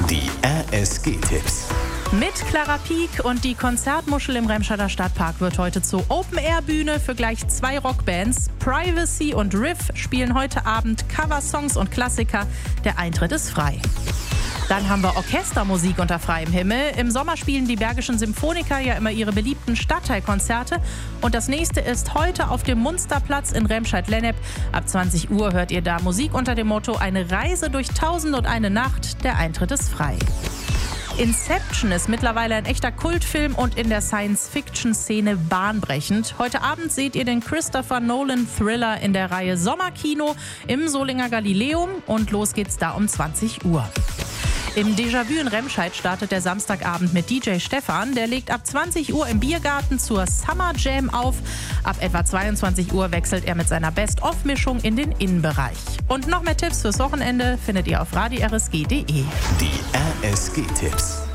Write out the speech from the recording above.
Die RSG-Tipps. Mit Clara Pieck und die Konzertmuschel im Remscheider Stadtpark wird heute zur Open-Air-Bühne für gleich 2 Rockbands. Privacy und Riff spielen heute Abend Coversongs und Klassiker. Der Eintritt ist frei. Dann haben wir Orchestermusik unter freiem Himmel. Im Sommer spielen die Bergischen Symphoniker ja immer ihre beliebten Stadtteilkonzerte. Und das nächste ist heute auf dem Munsterplatz in Remscheid-Lennep. Ab 20 Uhr hört ihr da Musik unter dem Motto Eine Reise durch 1001 Nacht. Der Eintritt ist frei. Inception ist mittlerweile ein echter Kultfilm und in der Science-Fiction-Szene bahnbrechend. Heute Abend seht ihr den Christopher Nolan-Thriller in der Reihe Sommerkino im Solinger Galileum und los geht's da um 20 Uhr. Im Déjà-vu in Remscheid startet der Samstagabend mit DJ Stefan. Der legt ab 20 Uhr im Biergarten zur Summer Jam auf. Ab etwa 22 Uhr wechselt er mit seiner Best-of-Mischung in den Innenbereich. Und noch mehr Tipps fürs Wochenende findet ihr auf radio-rsg.de. Die RSG-Tipps.